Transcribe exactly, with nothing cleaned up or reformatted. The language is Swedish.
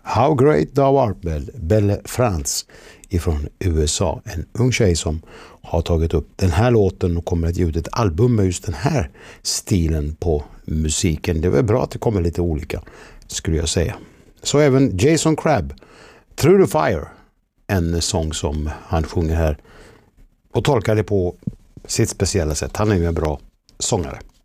How Great Thou Art, Belle, Belle France ifrån U S A. En ung tjej som har tagit upp den här låten och kommer att ge ut ett album med just den här stilen på musiken. Det är väl bra att det kommer lite olika, skulle jag säga. Så även Jason Crabb, Through the Fire, en sång som han sjunger här och tolkar det på sitt speciella sätt. Han är ju en bra sångare.